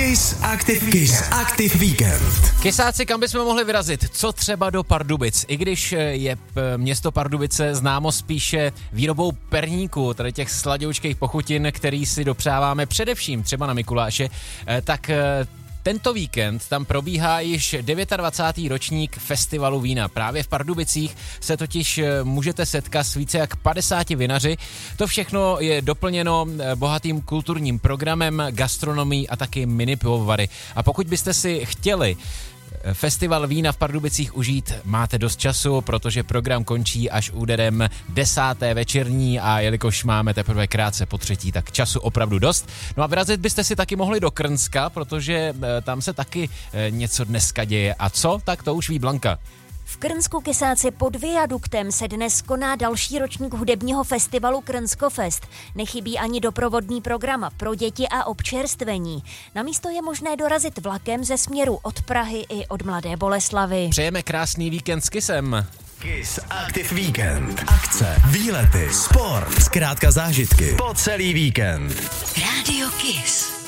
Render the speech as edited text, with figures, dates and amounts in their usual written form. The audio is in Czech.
Kiss Active Weekend. Kysáci, kam bychom mohli vyrazit? Co třeba do Pardubic? I když je město Pardubice známo spíše výrobou perníků, tady těch sladoučkých pochutin, který si dopřáváme především třeba na Mikuláše, tak tento víkend tam probíhá již 29. ročník festivalu vína. Právě v Pardubicích se totiž můžete setkat s více jak 50 vinaři. To všechno je doplněno bohatým kulturním programem, gastronomií a taky mini pivovary. A pokud byste si chtěli festival vína v Pardubicích užít, máte dost času, protože program končí až úderem 10. večerní a jelikož máme teprve krátce po třetí, tak času opravdu dost. No a vyrazit byste si taky mohli do Krnska, protože tam se taky něco dneska děje. A co? Tak to už ví Blanka. V Krnsku Kysáci pod viaduktem se dnes koná další ročník hudebního festivalu Krnskofest. Nechybí ani doprovodný program pro děti a občerstvení. Na místo je možné dorazit vlakem ze směru od Prahy i od Mladé Boleslavi. Přejeme krásný víkend s Kissem. Kiss Active Weekend. Akce, výlety, sport, zkrátka zážitky po celý víkend. Radio Kiss.